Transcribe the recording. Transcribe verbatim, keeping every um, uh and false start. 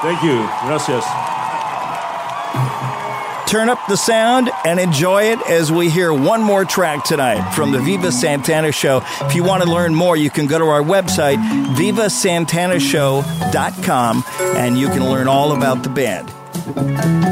Thank you. Gracias. Turn up the sound and enjoy it as we hear one more track tonight from the Viva Santana Show. If you want to learn more, you can go to our website, viva santana show dot com, and you can learn all about the band.